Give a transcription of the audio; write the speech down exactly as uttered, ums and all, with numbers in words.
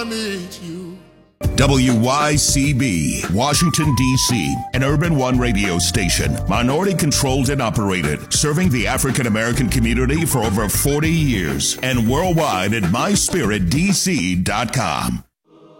meet you. W Y C B, Washington, D C, an Urban One radio station, minority-controlled and operated, serving the African-American community for over forty years, and worldwide at my spirit d c dot com.